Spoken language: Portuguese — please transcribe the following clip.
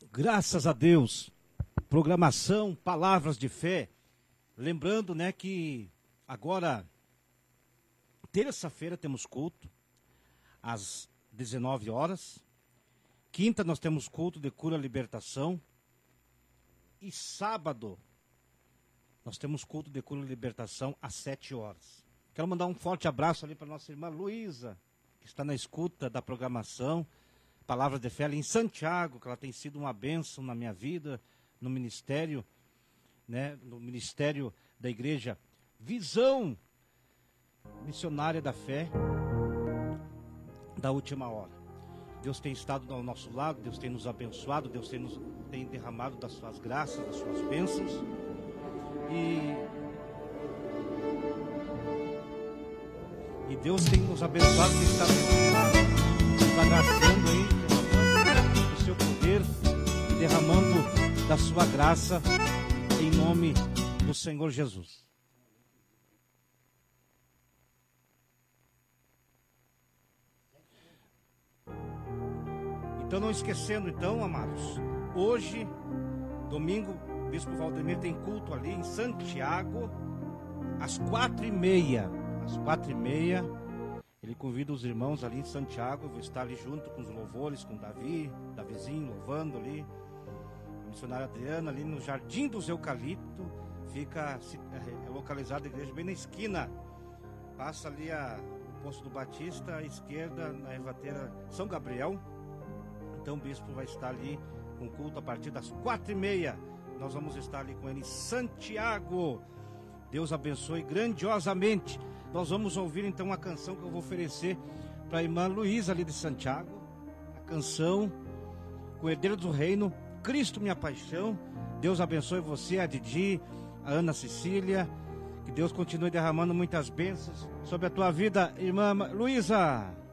Graças a Deus. Programação, palavras de fé. Lembrando, né, que agora, terça-feira, temos culto, às 19 horas. Quinta, nós temos culto de cura e libertação. E sábado, nós temos culto de cura e libertação às 7 horas. Quero mandar um forte abraço ali para nossa irmã Luísa, que está na escuta da programação. Palavras de fé ali em Santiago, que ela tem sido uma bênção na minha vida, no ministério, né, no ministério da igreja Visão Missionária da Fé da Última Hora. Deus tem estado ao nosso lado, Deus tem nos abençoado, Deus tem derramado das suas graças, das suas bênçãos. E Deus tem nos abençoado, tem estado nos agraciando aí, derramando do seu poder e derramando da sua graça em nome do Senhor Jesus. Então, não esquecendo, então, amados, hoje, domingo, o Bispo Valdemir tem culto ali em Santiago, às 4h30. Às 4h30, ele convida os irmãos ali em Santiago. Eu vou estar ali junto com os louvores, com Davizinho, louvando ali. A missionária Adriana, ali no Jardim dos Eucalipto, é localizada a igreja bem na esquina. Passa ali o posto do Batista, à esquerda, na ervateira São Gabriel. Então o bispo vai estar ali com culto a partir das 4h30. Nós vamos estar ali com ele em Santiago. Deus abençoe grandiosamente. Nós vamos ouvir então a canção que eu vou oferecer para a irmã Luísa ali de Santiago. A canção O Herdeiro do Reino, Cristo Minha Paixão. Deus abençoe você, a Didi, a Ana Cecília. Que Deus continue derramando muitas bênçãos sobre a tua vida, irmã Luísa.